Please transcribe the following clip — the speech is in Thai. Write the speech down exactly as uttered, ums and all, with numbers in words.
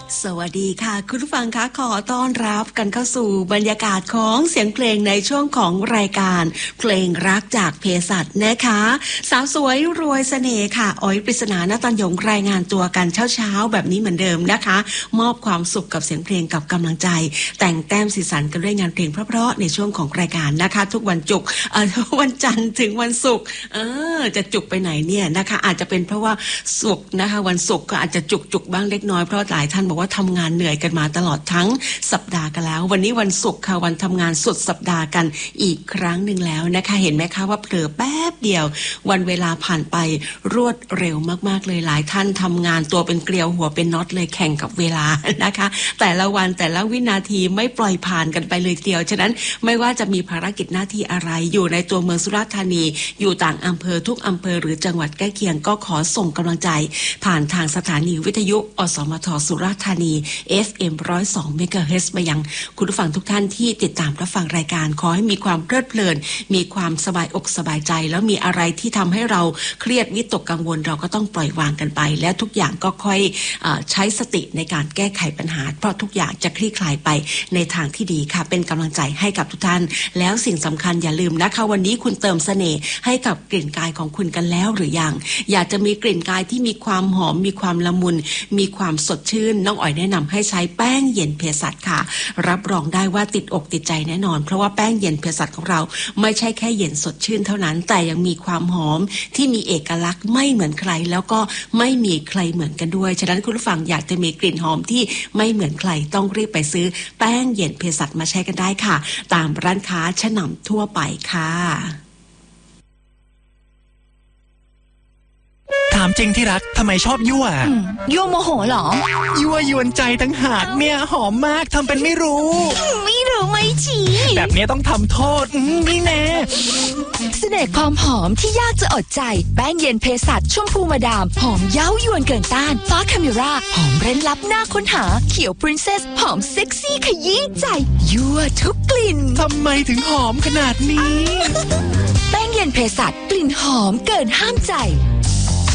สวัสดีค่ะคุณผู้ฟังคะขอต้อนรับกันเข้าสู่บรรยากาศของเสียงเพลงในช่วงของรายการเพลงรักจากเภสัชนะคะสาวสวยรวยเสน่ห์ค่ะอ๋อยปริศนาณตัญญงรายงานตัวกันเช้าๆแบบนี้เหมือนเดิมนะคะมอบความสุขกับเสียงเพลงกับกำลังใจแต่งแต้มสีสันกันด้วยงานเพลงเพราะๆในช่วงของรายการนะคะทุกวันจุกเอ่อวันจันทร์ถึงวันศุกร์เออจะจุกไปไหนเนี่ยนะคะอาจจะเป็นเพราะว่าศุกร์นะคะวันศุกร์ก็อาจจะจุกๆบ้างเล็กน้อยเพราะหลายท่านบอกว่าทำงานเหนื่อยกันมาตลอดทั้งสัปดาห์กันแล้ววันนี้วันศุกร์ค่ะวันทำงานสุดสัปดาห์กันอีกครั้งหนึ่งแล้วนะคะเห็นไหมคะว่าเผลอแป๊บเดียววันเวลาผ่านไปรวดเร็วมากๆเลยหลายท่านทำงานตัวเป็นเกลียวหัวเป็นน็อตเลยแข่งกับเวลานะคะแต่ละวันแต่ละวินาทีไม่ปล่อยผ่านกันไปเลยทีเดียวฉะนั้นไม่ว่าจะมีภารกิจหน้าที่อะไรอยู่ในตัวเมืองสุราษฎร์ธานีอยู่ต่างอำเภอทุกอำเภอหรือจังหวัดใกล้เคียงก็ขอส่งกำลังใจผ่านทางสถานีวิทยุอสมทสุราษฎร์ธานี เอฟ เอ็ม หนึ่งร้อยสอง เมกะเฮิรตซ์ไปยังคุณผู้ฟังทุกท่านที่ติดตามรับฟังรายการขอให้มีความเพลิดเพลินมีความสบายอกสบายใจแล้วมีอะไรที่ทำให้เราเครียดวิตกกังวลเราก็ต้องปล่อยวางกันไปและทุกอย่างก็ค่อยใช้สติในการแก้ไขปัญหาเพราะทุกอย่างจะคลี่คลายไปในทางที่ดีค่ะเป็นกำลังใจให้กับทุกท่านแล้วสิ่งสำคัญอย่าลืมนะคะวันนี้คุณเติมเสน่ห์ให้กับกลิ่นกายของคุณกันแล้วหรือยังอยากจะมีกลิ่นกายที่มีความหอมมีความละมุนมีความสดชื่นน้องอ๋อยแนะนำให้ใช้แป้งเย็นเภสัชค่ะรับรองได้ว่าติดอกติดใจแน่นอนเพราะว่าแป้งเย็นเภสัชของเราไม่ใช่แค่เย็นสดชื่นเท่านั้นแต่ยังมีความหอมที่มีเอกลักษณ์ไม่เหมือนใครแล้วก็ไม่มีใครเหมือนกันด้วยฉะนั้นคุณผู้ฟังอยากจะมีกลิ่นหอมที่ไม่เหมือนใครต้องรีบไปซื้อแป้งเย็นเภสัชมาใช้กันได้ค่ะตามร้านค้าชั้นนำทั่วไปค่ะถามจริงที่รักทำไมชอบยั่วยั่วโมโหเหรอยั่วยวนใจตั้งหากเนี่ยหอมมากทำเป็นไม่รู้ไม่รู้ไม่จีแบบนี้ต้องทำโทษนี่แน่เสน่ห์ความหอมที่ยากจะอดใจแป้งเย็นเภสัชชมพูมาดามหอมเย้ายวนเกินต้านฟ้าคาเมราหอมเร้นลับหน้าค้นหาเขียวปรินเซสหอมเซ็กซี่ขยี้ใจยั่วทุกกลิ่นทำไมถึงหอมขนาดนี้แป้งเย็นเภสัชกลิ่นหอมเกินห้ามใจ